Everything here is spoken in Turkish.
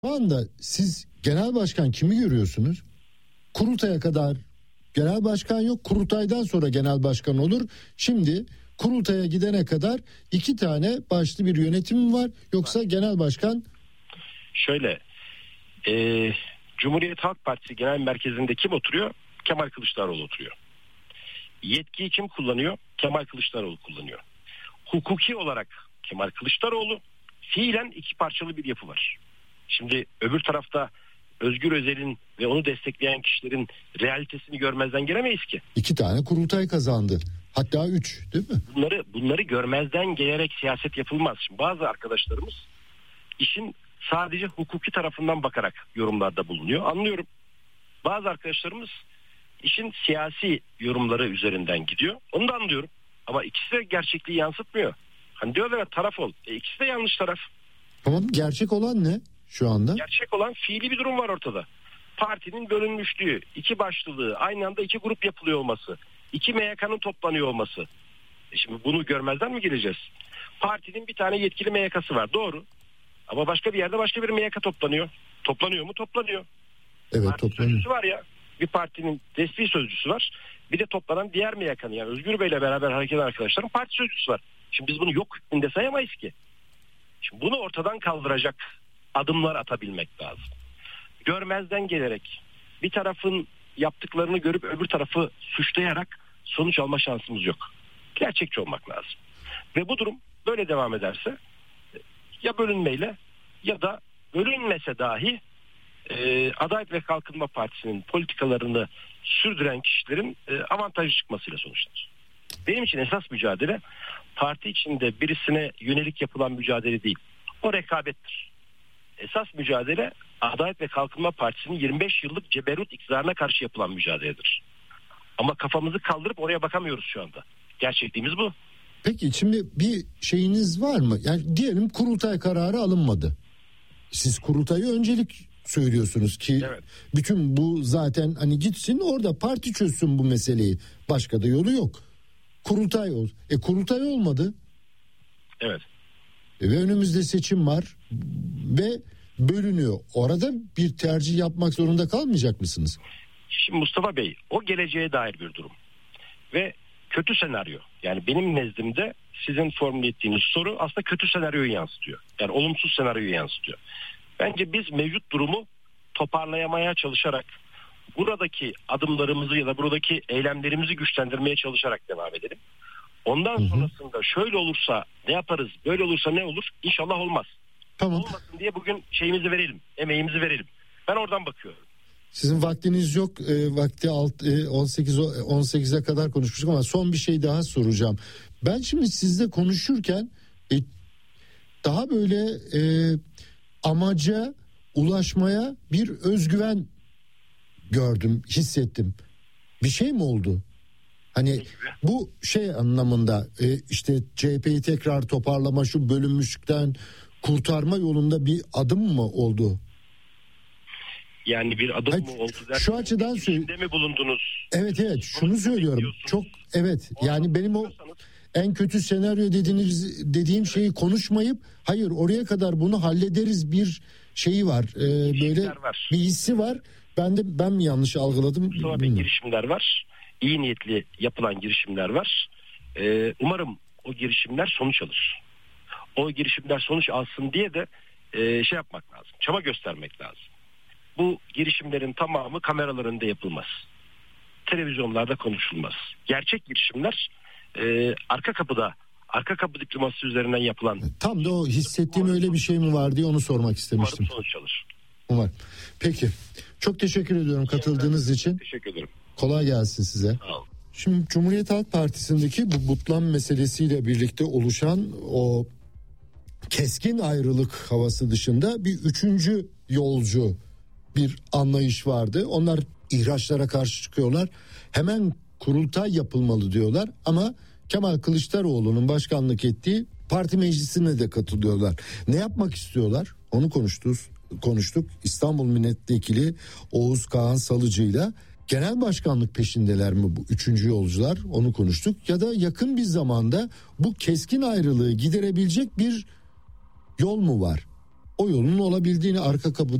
Şu anda siz genel başkan kimi görüyorsunuz? Kurultaya kadar genel başkan yok. Kurultaydan sonra genel başkan olur. Şimdi kurultaya gidene kadar 2 tane başlı bir yönetim var. Yoksa genel başkan... Şöyle, Cumhuriyet Halk Partisi Genel Merkezi'nde kim oturuyor? Kemal Kılıçdaroğlu oturuyor. Yetkiyi kim kullanıyor? Kemal Kılıçdaroğlu kullanıyor. Hukuki olarak Kemal Kılıçdaroğlu, fiilen 2 parçalı bir yapı var. Şimdi öbür tarafta Özgür Özel'in ve onu destekleyen kişilerin realitesini görmezden gelemeyiz ki. 2 tane kurultay kazandı. Hatta 3, değil mi? Bunları görmezden gelerek siyaset yapılmaz. Şimdi bazı arkadaşlarımız işin sadece hukuki tarafından bakarak yorumlarda bulunuyor. Anlıyorum. Bazı arkadaşlarımız işin siyasi yorumları üzerinden gidiyor. Onu da anlıyorum. Ama ikisi de gerçekliği yansıtmıyor. Hani diyorlar ya, taraf ol. İkisi de yanlış taraf. Tamam, gerçek olan ne şu anda? Gerçek olan fiili bir durum var ortada. Partinin bölünmüşlüğü, 2 başlılığı, aynı anda 2 grup yapılıyor olması, 2 MYK'nın toplanıyor olması. Şimdi bunu görmezden mi geleceğiz? Partinin bir tane yetkili MYK'sı var, doğru. Ama başka bir yerde başka bir MYK toplanıyor. Toplanıyor mu? Toplanıyor. Evet, Parti toplanıyor. sözcüsü var ya. Bir partinin resmi sözcüsü var. Bir de toplanan diğer MYK'nın, yani Özgür Bey'le beraber hareket eden arkadaşların parti sözcüsü var. Şimdi biz bunu yok hükmünde sayamayız ki. Şimdi bunu ortadan kaldıracak adımlar atabilmek lazım. Görmezden gelerek bir tarafın yaptıklarını görüp öbür tarafı suçlayarak sonuç alma şansımız yok. Gerçekçi olmak lazım. Ve bu durum böyle devam ederse ya bölünmeyle ya da bölünmese dahi Adalet ve Kalkınma Partisi'nin politikalarını sürdüren kişilerin avantajlı çıkmasıyla sonuçlanır. Benim için esas mücadele parti içinde birisine yönelik yapılan mücadele değil. O rekabettir. Esas mücadele Adalet ve Kalkınma Partisi'nin 25 yıllık ceberut iktidarına karşı yapılan mücadeledir. Ama kafamızı kaldırıp oraya bakamıyoruz şu anda. Gerçekliğimiz bu. Peki şimdi bir şeyiniz var mı? Yani diyelim kurultay kararı alınmadı. Siz kurultayı öncelik söylüyorsunuz ki evet, bütün bu zaten hani gitsin orada parti çözsün bu meseleyi. Başka da yolu yok. Kurultay ol. Kurultay olmadı. Evet. Ve önümüzde seçim var ve bölünüyor. Orada bir tercih yapmak zorunda kalmayacak mısınız? Şimdi Mustafa Bey, o geleceğe dair bir durum. Ve kötü senaryo. Yani benim nezdimde sizin formüle ettiğiniz soru aslında kötü senaryoyu yansıtıyor. Yani olumsuz senaryoyu yansıtıyor. Bence biz mevcut durumu toparlayamaya çalışarak, buradaki adımlarımızı ya da buradaki eylemlerimizi güçlendirmeye çalışarak devam edelim. Ondan sonrasında şöyle olursa ne yaparız, böyle olursa ne olur? İnşallah olmaz. Tamam. Olmasın diye bugün şeyimizi verelim, emeğimizi verelim. Ben oradan bakıyorum. Sizin vaktiniz yok. Vakti 18'e kadar konuşmuştuk ama son bir şey daha soracağım. Ben şimdi sizle konuşurken daha böyle amaca ulaşmaya bir özgüven gördüm, hissettim. Bir şey mi oldu? Hani bu şey anlamında işte CHP'yi tekrar toparlama, şu bölünmüşlükten kurtarma yolunda bir adım mı oldu? Yani bir adım mı oldu derken, şu açıdan içinde mi bulundunuz? Evet şunu söylüyorum. Çok evet yani benim o en kötü senaryo dediğim şeyi konuşmayıp hayır oraya kadar bunu hallederiz bir şeyi var. Böyle var. Bir hissi var. Ben mi yanlış algıladım? Mustafa Bey, girişimler var. İyi niyetli yapılan girişimler var. Umarım o girişimler sonuç alır. O girişimler sonuç alsın diye de şey yapmak lazım. Çaba göstermek lazım. Bu girişimlerin tamamı kameralar önünde yapılmaz. Televizyonlarda konuşulmaz. Gerçek girişimler arka kapı diplomasisi üzerinden yapılan. Tam da o hissettiğim öyle bir şey mi var diye onu sormak istemiştim. Umarım sonuç alır. Umarım. Peki. Çok teşekkür ediyorum katıldığınız için. Teşekkür ederim. Kolay gelsin size. Sağ olun. Şimdi Cumhuriyet Halk Partisi'ndeki bu butlan meselesiyle birlikte oluşan o keskin ayrılık havası dışında bir üçüncü yolcu bir anlayış vardı. Onlar ihraçlara karşı çıkıyorlar. Hemen kurultay yapılmalı diyorlar ama Kemal Kılıçdaroğlu'nun başkanlık ettiği parti meclisine de katılıyorlar. Ne yapmak istiyorlar? Onu konuştuk. İstanbul Milletvekili Oğuz Kağan Salıcı'yla genel başkanlık peşindeler mi bu üçüncü yolcular? Onu konuştuk. Ya da yakın bir zamanda bu keskin ayrılığı giderebilecek bir yol mu var? o yolun olabildiğini arka kapıdan